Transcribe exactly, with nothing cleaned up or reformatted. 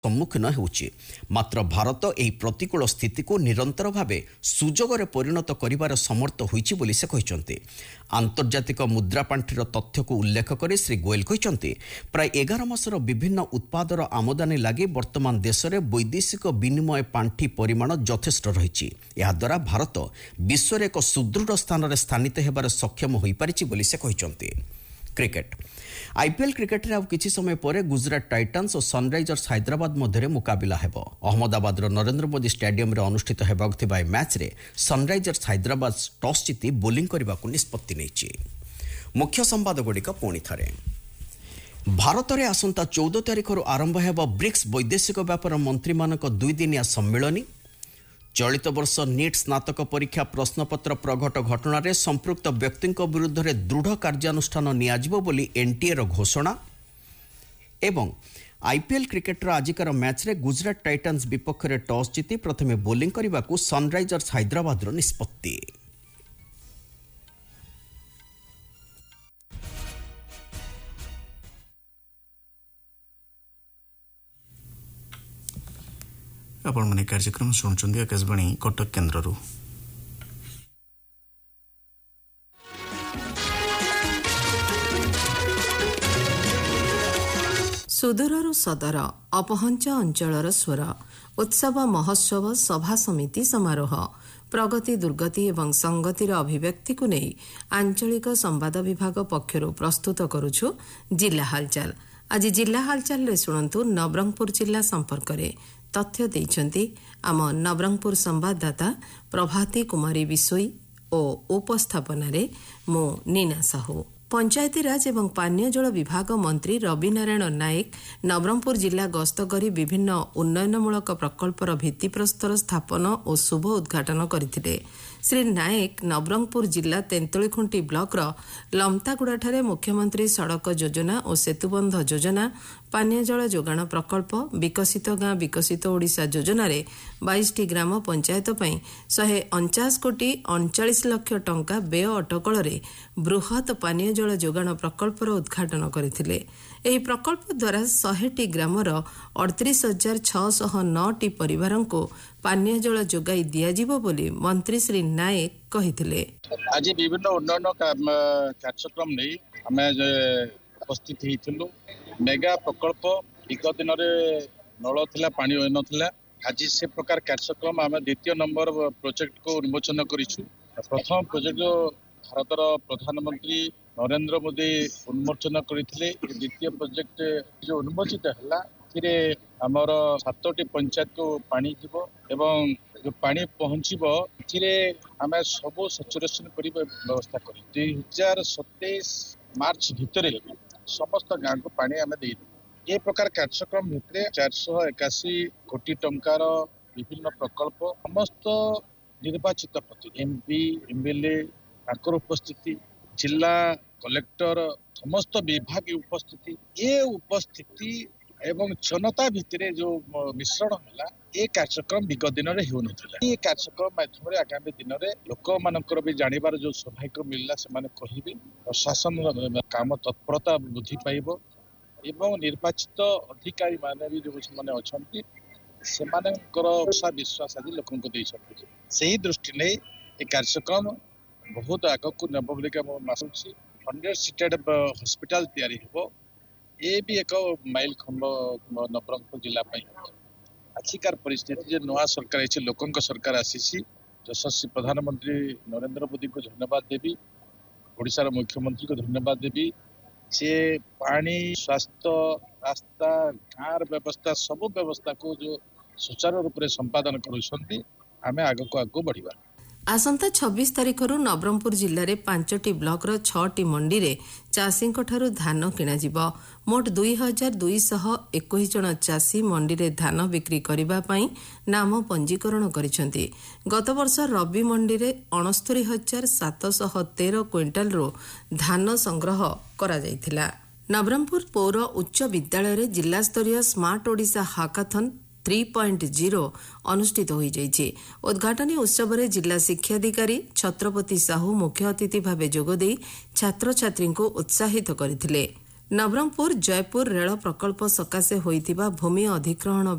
सम्मुखीन होउछि। मात्र भारत एही प्रतिकूल स्थिति को निरंतर भावे सुजोगरे परिणत करिवार समर्थ होइछि बोली से कहिसंती। आंतर्जातिक मुद्रा पांठिर तथ्य को उल्लेख करे श्री गोयल कहिसंती प्राय एगार मासर विभिन्न उत्पादर आमदानी लागि वर्तमान देश में वैदेशिक विनिमय पांठि परिमाण यथेष्ट रहिछि। एहा द्वारा भारत विश्व में एक सुदृढ़ स्थान में स्थानित हेबार सक्षम होई पारिछि बोली से कहिसंती। क्रिकेट आईपीएल क्रिकेट रे अब किछि समय पर गुजरात टाइटन्स और सनराइजर्स हैदराबाद मध्य मुकाबिला हेबो। अहमदाबाद नरेंद्र मोदी स्टेडियम रे अनुष्ठित हेबाक थिबा ए मैच रे सनराइजर्स हैदराबाद टॉस जीति बोलिंग करने को निष्पत्ति नेछि। मुख्य संवाद गुड़िक पुणी थरे भारत में आसंता चौदह तारिख आरंभ हेबो ब्रिक्स वैदेशिक व्यापार मंत्री मानक दुई दिनिया सम्मेलनी। चलित वर्ष नीट स्नातक परीक्षा प्रश्नपत्र प्रघट घटना संपृक्त व्यक्ति विरुद्ध में दृढ़ कार्यानुष्ठान नियाजिबो बोली एनटीए रो घोषणा। एवं आईपीएल क्रिकेटर आजिकार मैच रे गुजरात टाइटन्स विपक्ष में टॉस जीति प्रथमे बोलिंग करने को सनराइजर्स हैदराबाद रो निष्पत्ति। आपण माने कार्यक्रम शुणुचंदी आकाशवाणी कटक केन्द्ररू। सुदूररू सदर अपहंच अंचलर स्वर उत्सव महोत्सव सभा समिति समारोह प्रगति दुर्गति एवं संगतिर अभिव्यक्ति को नहीं आंचलिक संवाद विभाग पक्षर प्रस्तुत करुछु जिला हालचाल। आज जिला हालचाल रे शुणंतु नवरंगपुर जिला संपर्क में तथ्य देइछंती आम नवरंगपुर संवाददाता प्रभाती कुमारी बिसोई और उपस्थापन रे मो नीना साहू। पंचायती राज एवं पानीय जल विभाग मंत्री रवि नारायण नायक नवरंगपुर जिला गस्त करी विभिन्न उन्नयनमूलक प्रकल्पर भित्तिप्रस्तर स्थापन और शुभ उद्घाटन करथिले। श्री नायक नवरंगपुर जिला तेंतुलीखुंटी ब्लॉक लमतागुड़ा मुख्यमंत्री सड़क योजना और सेतुबंध योजना पानीय जल जोगाण प्रकल्प विकसित गाँ विकसित ओडिशा योजना रे बाईस टी ग्राम पंचायत पई शहे अनचास कोटी अड़चाश लक्ष टंका व्यय अटकल रे बृहत पानीय जल जोगाण प्रकल्पर उद्घाटन करथिले। एही प्रकल्प द्वारा शहे टी ग्रामर अड़तीस हजार छह नौ टी परिवार को पानीय जल जोगाई दियाजिबो बोली मंत्री श्री नायक कहिथिले। आज विभिन्न उन्नयन कार्यक्रम नहीं आमे उपस्थित हेइथिलु। मेगा प्रकल्प विगत दिन में नल थिला पानी होई नथिला। आज से प्रकार कार्यक्रम आमे द्वितीय नंबर प्रोजेक्ट को उन्मोचन करिछु। प्रथम प्रोजेक्ट जो भारतर प्रधानमंत्री नरेंद्र मोदी उन्मोचन करथिले। द्वितीय प्रोजेक्ट जो उन्मोचित हला थिरे हमर सातटी पंचायत को पानी जीवो एवं जो पानी पहुंचीबो थिरे आमे सब सैचुरेशन करी व्यवस्था करी दो हज़ार सत्ताईस मार्च भितरे समस्त गाँव को पानी आमे देई। ये प्रकार कार्यक्रम भितरे चार सौ इक्यासी कोटी टंकार विभिन्न प्रकल्प समस्त निर्वाचित प्रति एमपी एमएलए ताकर उपस्थिति जिला कलेक्टर समस्त विभाग उपस्थिति ये उपस्थिति एवं जनता भितरे जो मिश्रण है ये कार्यक्रम विगत दिन में हो नथिला। ये कार्यक्रम माध्यम आगामी दिन में लोक मानकर भी जानिबार जो सौभाग्य मिलला से माने कहिबे प्रशासन काम तत्परता वृद्धि पाइबो एवं निर्वाचित अधिकारी माने भी जो माने अछंती से मानकर विश्वास आदि लोक को दे सकते सही दृष्टि नहीं ये कार्यक्रम बहुत आग को नब बोलिक हंड्रेड सीटेड हॉस्पिटल तैयारी हो ये भी एक माइल खंब नवरंगपुर जिला आजिकार परिस्थिति जो नुआ सरकार है लोक सरकार आसी यशस्वी प्रधानमंत्री नरेंद्र मोदी को धन्यवाद देवी ओडिशार मुख्यमंत्री को धन्यवाद देवी से पानी स्वास्थ्य रास्ता गाँव व्यवस्था सब व्यवस्था को जो सुचारू रूप से संपादन करुछंती आमे आग को आग बढ़िबा। आसंता छब्बीस तारिख नवरंगपुर जिले में पांचटी ब्लॉक छटी मंडी रे चाषी ठारू धान किणाजिबो। मोट दुई हजार दुईश एक जन चाषी मंडी रे धान बिक्री करबा पई नाम पंजीकरण करिसेंती। गत वर्ष रबी मंडी रे अणस्तरी हजार सातश तेरह क्विंटाल रो धान संग्रह करा जायथिला। नवरंगपुर पौर उच्च विद्यालय रे जिला स्तरीय smart Odisha हाकाथन three point zero अनुष्ठित हो जाइए। उद्घाटनी उत्सव में जिला शिक्षाधिकारी छत्रपति साहू मुख्य अतिथि भाव जोगदे छात्र छात्री को उत्साहित करथिले। ନବରଙ୍ଗପୁର ଜୟପୁର ରେଳ ପ୍ରକଳ୍ପ ସକାଶେ ହୋଇଥିବା ଭୂମି ଅଧିଗ୍ରହଣ